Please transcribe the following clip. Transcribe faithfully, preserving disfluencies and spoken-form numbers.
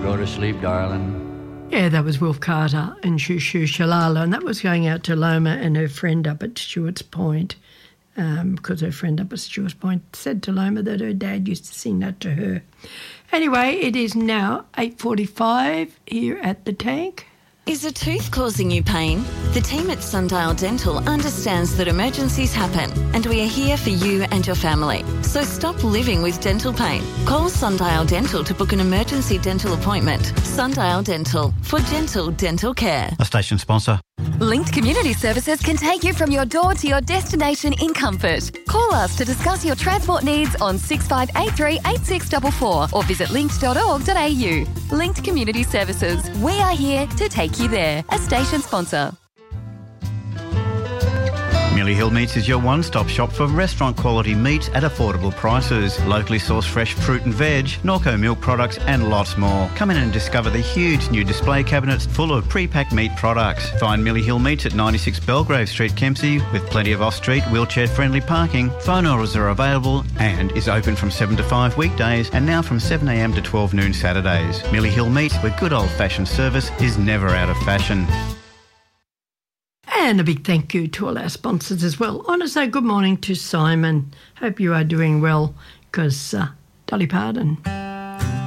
Go to sleep, darling. Yeah, that was Wolf Carter and Shoo Shoo Shalala, and that was going out to Loma and her friend up at Stewart's Point, um, because her friend up at Stewart's Point said to Loma that her dad used to sing that to her. Anyway, it is now eight forty-five here at the Tank. Is a tooth causing you pain? The team at Sundial Dental understands that emergencies happen, and we are here for you and your family. So stop living with dental pain. Call Sundial Dental to book an emergency dental appointment. Sundial Dental, for gentle dental care. A station sponsor. Linked Community Services can take you from your door to your destination in comfort. Call us to discuss your transport needs on six five eight three eight six four four or visit linked dot org dot a u. Linked Community Services. We are here to take you there. A station sponsor. Millie Hill Meats is your one-stop shop for restaurant quality meats at affordable prices. Locally sourced fresh fruit and veg, Norco milk products and lots more. Come in and discover the huge new display cabinets full of pre-packed meat products. Find Millie Hill Meats at ninety-six Belgrave Street, Kempsey, with plenty of off-street wheelchair-friendly parking. Phone orders are available and is open from seven to five weekdays and now from seven a m to twelve noon Saturdays. Millie Hill Meats, where good old-fashioned service is never out of fashion. And a big thank you to all our sponsors as well. I want to say good morning to Simon. Hope you are doing well, because uh, Dolly Parton